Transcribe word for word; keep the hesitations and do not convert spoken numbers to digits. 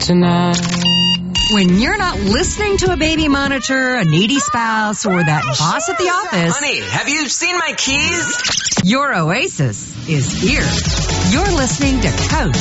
tonight. When you're not listening to a baby monitor, a needy spouse, or that boss at the office, Honey, have you seen my keys? your oasis is here. You're listening to Coast